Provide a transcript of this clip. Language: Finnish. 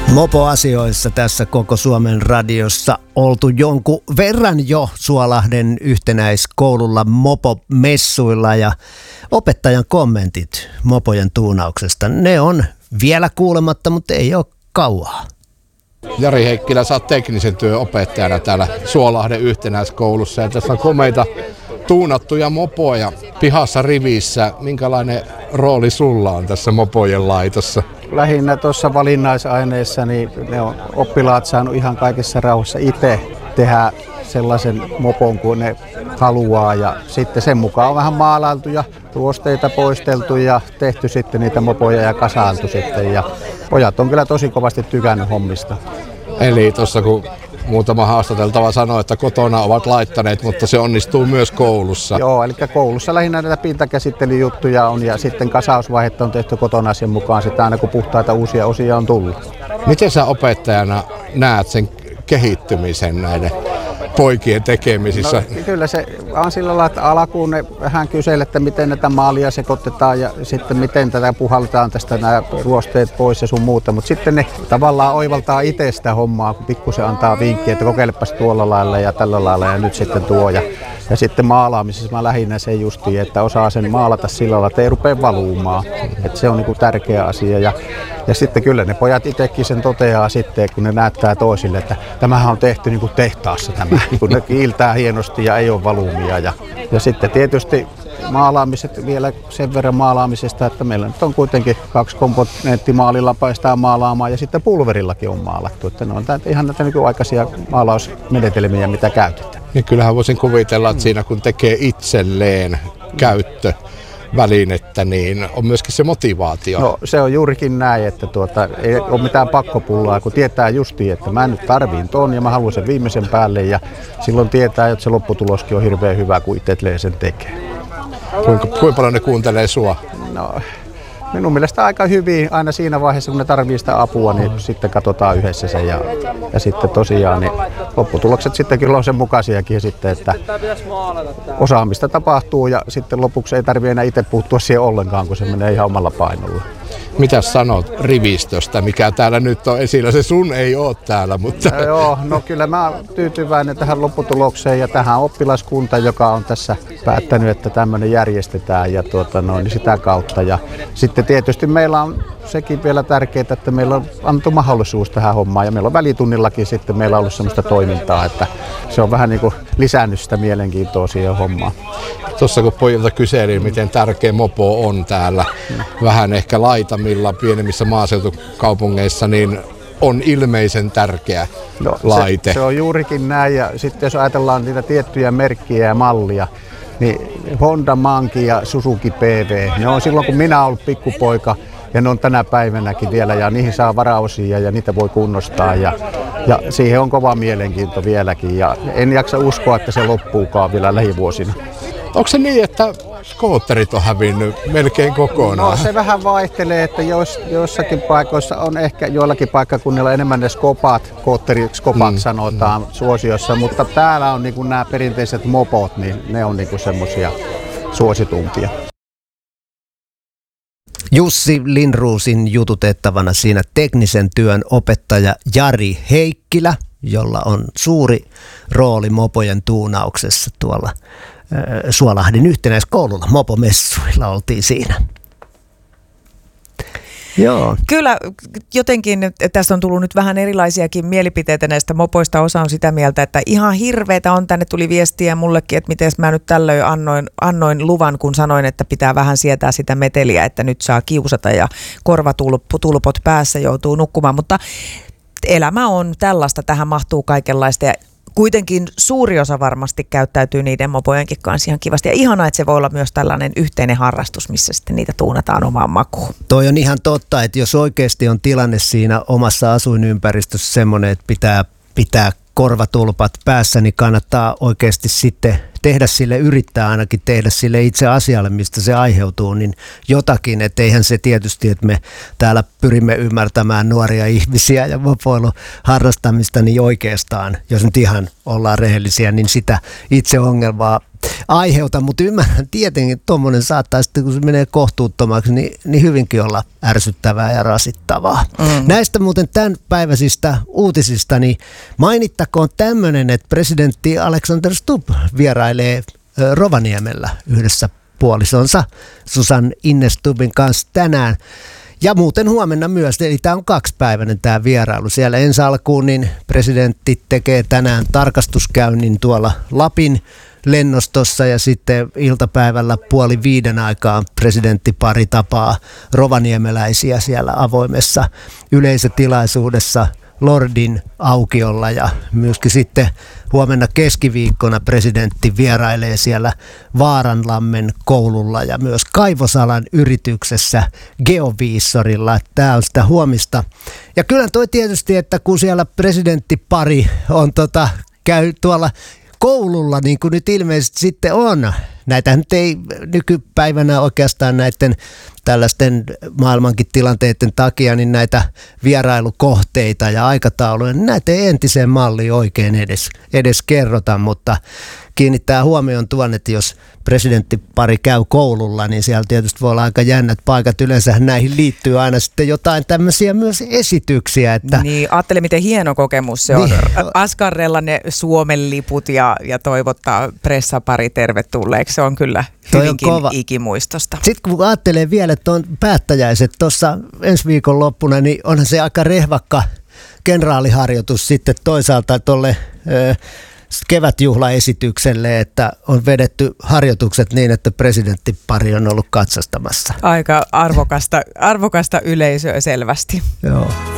Mopoasioissa tässä Koko Suomen radiossa oltu jonkun verran jo Suolahden yhtenäiskoululla mopomessuilla ja opettajan kommentit mopojen tuunauksesta, ne on vielä kuulematta, mutta ei ole kauaa. Jari Heikkilä, sä oot teknisen työn opettajana täällä Suolahden yhtenäiskoulussa ja tässä on komeita tuunattuja mopoja pihassa rivissä. Minkälainen rooli sulla on tässä mopojen laitossa? Lähinnä tuossa valinnaisaineessa niin ne on oppilaat saanut ihan kaikessa rauhassa itse tehdä sellaisen mopon kuin ne haluaa ja sitten sen mukaan on vähän maalailtu ja ruosteita poisteltu ja tehty sitten niitä mopoja ja kasailtu sitten ja pojat on kyllä tosi kovasti tykännyt hommista. Eli tuossa kun muutama haastateltava sanoi, että kotona ovat laittaneet, mutta se onnistuu myös koulussa. Joo, eli koulussa lähinnä näitä pintakäsittelyjuttuja on ja sitten kasausvaihetta on tehty kotona sen mukaan sitä aina kun puhtaita uusia osia on tullut. Miten sä opettajana näet sen kehittymisen näiden poikien tekemisissä? No, kyllä se on sillä lailla, että alkuun ne vähän kyselee, että miten näitä maalia sekoitetaan ja sitten miten tätä puhalletaan tästä nämä ruosteet pois ja sun muuta. Mutta sitten ne tavallaan oivaltaa itse sitä hommaa, kun pikkusen antaa vinkkiä, että kokeilepas tuolla lailla ja tällä lailla ja nyt sitten tuo. Ja sitten maalaamisessa mä lähinnä se justiin, että osaa sen maalata sillä lailla, että ei rupea valumaan. Että se on niinku tärkeä asia. Ja sitten kyllä ne pojat itsekin sen toteaa sitten, kun ne näyttää toisille, että tämähän on tehty niin kuin tehtaassa tämä, kun ne kiiltää hienosti ja ei ole valumia. Ja sitten tietysti maalaamiset vielä sen verran maalaamisesta, että meillä nyt on kuitenkin 2 komponenttimaalilla päästään maalaamaan ja sitten pulverillakin on maalattu. Että ne on ihan näitä nykyaikaisia maalausmenetelmiä, mitä käytetään. Ja kyllähän voisin kuvitella, että siinä kun tekee itselleen käyttövälinettä, niin on myöskin se motivaatio. No se on juurikin näin, että ei ole mitään pakkopullaa, kun tietää justiin, että mä nyt tarviin ton ja mä haluan sen viimeisen päälle ja silloin tietää, että se lopputuloskin on hirveän hyvä, kun itselleen sen tekee. Kuinka paljon ne kuuntelee sua? No, minun mielestä aika hyvin. Aina siinä vaiheessa, kun ne tarvitsee sitä apua, niin sitten katsotaan yhdessä se. Ja sitten tosiaan niin lopputulokset sitten kyllä on sen mukaisiakin sitten, että osaamista tapahtuu ja sitten lopuksi ei tarvitse enää itse puuttua siihen ollenkaan, kun se menee ihan omalla painolla. Mitä sanot rivistöstä, mikä täällä nyt on esillä? Se sun ei ole täällä, mutta... Joo, no kyllä mä oon tyytyväinen tähän lopputulokseen ja tähän oppilaskuntaan, joka on tässä päättänyt, että tämmöinen järjestetään ja niin sitä kautta. Ja sitten tietysti meillä on sekin vielä tärkeää, että meillä on annettu mahdollisuus tähän hommaan ja meillä on välitunnillakin sitten meillä on ollut semmoista toimintaa, että se on vähän niin kuin lisännyt sitä mielenkiintoa siihen hommaan. Tuossa kun pojilta kyselin, miten tärkeä mopo on täällä, vähän ehkä laitamilla pienemmissä maaseutukaupungeissa, niin on ilmeisen tärkeä laite. Se on juurikin näin ja sitten jos ajatellaan niitä tiettyjä merkkiä ja mallia, niin Honda Monkey ja Suzuki PV, ne on silloin kun minä olen ollut pikkupoika ja ne on tänä päivänäkin vielä ja niihin saa varaosia ja niitä voi kunnostaa ja siihen on kova mielenkiinto vieläkin ja en jaksa uskoa, että se loppuukaan vielä lähivuosina. Onko se niin, että skootterit on hävinnyt melkein kokonaan? No se vähän vaihtelee, että joissakin paikoissa on ehkä joillakin paikkakunnilla enemmän ne skopat, skootteriskopat sanotaan suosiossa, mutta täällä on niin nämä perinteiset mopot, niin ne on niin semmoisia suositumpia. Jussi Lindruusin jututettavana siinä teknisen työn opettaja Jari Heikkilä, jolla on suuri rooli mopojen tuunauksessa tuolla Suolahden yhtenäiskoululla. Mopomessuilla oltiin siinä. Joo. Kyllä jotenkin tästä on tullut nyt vähän erilaisiakin mielipiteitä näistä mopoista. Osa on sitä mieltä, että ihan hirveetä on. Tänne tuli viestiä mullekin, että miten mä nyt tällöin annoin luvan, kun sanoin, että pitää vähän sietää sitä meteliä, että nyt saa kiusata ja korvatulpot päässä joutuu nukkumaan. Mutta elämä on tällaista, tähän mahtuu kaikenlaista ja kuitenkin suuri osa varmasti käyttäytyy niiden mopojenkin kanssa ihan kivasti. Ja ihanaa, että se voi olla myös tällainen yhteinen harrastus, missä sitten niitä tuunataan omaan makuun. Toi on ihan totta, että jos oikeasti on tilanne siinä omassa asuinympäristössä semmoinen, että pitää korvatulpat päässä, niin kannattaa oikeasti sitten tehdä sille, yrittää ainakin tehdä sille itse asialle, mistä se aiheutuu, niin jotakin. Että eihän se tietysti, että me täällä pyrimme ymmärtämään nuoria ihmisiä ja mopoilun harrastamista, niin oikeastaan, jos nyt ihan ollaan rehellisiä, niin sitä itse ongelmaa aiheuta, mutta ymmärrän tietenkin, että tuommoinen saattaa sitten, kun se menee kohtuuttomaksi, niin hyvinkin olla ärsyttävää ja rasittavaa. Näistä muuten tämän päiväisistä uutisista, niin mainittakoon tämmöinen, että presidentti Alexander Stubb vierailee Rovaniemellä yhdessä puolisonsa Susan Ines Stubbin kanssa tänään. Ja muuten huomenna myös, eli tämä on 2-päiväinen tämä vierailu. Siellä ensi alkuun niin presidentti tekee tänään tarkastuskäynnin tuolla Lapin lennostossa ja sitten iltapäivällä 4:30 aikaan presidenttipari tapaa rovaniemeläisiä siellä avoimessa yleisötilaisuudessa Lordin aukiolla ja myöskin sitten huomenna keskiviikkona presidentti vierailee siellä Vaaranlammen koululla ja myös kaivosalan yrityksessä Geoviisorilla. Tämä on sitä huomista. Ja kyllä toi tietysti, että kun siellä presidenttipari on käy tuolla koululla, niin kuin nyt ilmeisesti sitten on. Näitä nyt ei nykypäivänä oikeastaan näiden tällaisten maailmankin tilanteiden takia, niin näitä vierailukohteita ja aikatauluja, niin näitä ei entiseen malliin oikein edes kerrota, mutta kiinnittää huomioon tuon, että jos presidenttipari käy koululla, niin siellä tietysti voi olla aika jännät paikat. Yleensä näihin liittyy aina sitten jotain tämmöisiä myös esityksiä. Että niin, ajattele miten hieno kokemus se on. Askarrella ne Suomen liput ja toivottaa pressapari tervetulleeksi. Se on kyllä hyvinkin ikimuistosta. Sitten kun ajattelee vielä, että on päättäjäiset tuossa ensi viikon loppuna, niin onhan se aika rehvakka kenraaliharjoitus sitten toisaalta tuolle kevätjuhlaesitykselle, että on vedetty harjoitukset niin, että presidenttipari on ollut katsastamassa. Aika arvokasta yleisöä selvästi. Joo.